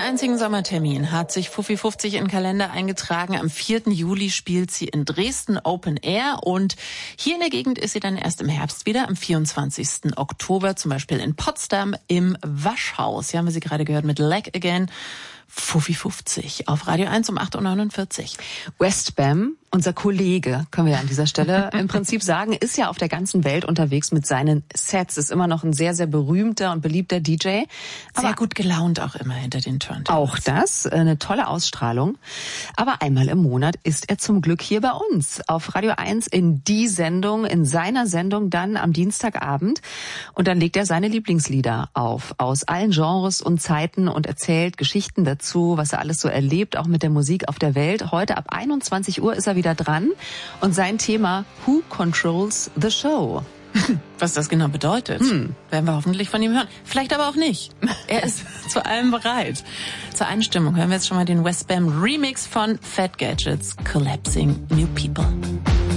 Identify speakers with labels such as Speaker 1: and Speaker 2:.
Speaker 1: einzigen Sommertermin hat sich Fuffi50 in den Kalender eingetragen. Am 4. Juli spielt sie in Dresden Open Air und hier in der Gegend ist sie dann erst im Herbst wieder, am 24. Oktober, zum Beispiel in Potsdam im Waschhaus. Hier haben wir sie gerade gehört mit Leg Again. Fuffi50 auf Radio 1 um 8.49 Uhr.
Speaker 2: Westbam, unser Kollege, können wir an dieser Stelle im Prinzip sagen, ist ja auf der ganzen Welt unterwegs mit seinen Sets. Ist immer noch ein sehr, sehr berühmter und beliebter DJ.
Speaker 1: Sehr gut gelaunt auch immer hinter den Turntables.
Speaker 2: Auch das, eine tolle Ausstrahlung. Aber einmal im Monat ist er zum Glück hier bei uns auf Radio 1 in seiner Sendung dann am Dienstagabend. Und dann legt er seine Lieblingslieder auf, aus allen Genres und Zeiten und erzählt Geschichten dazu, was er alles so erlebt, auch mit der Musik auf der Welt. Heute ab 21 Uhr ist er wieder dran und sein Thema Who Controls the Show?
Speaker 1: Was das genau bedeutet, werden wir hoffentlich von ihm hören. Vielleicht aber auch nicht. Er ist zu allem bereit. Zur Einstimmung hören wir jetzt schon mal den Westbam Remix von Fat Gadgets, Collapsing New People.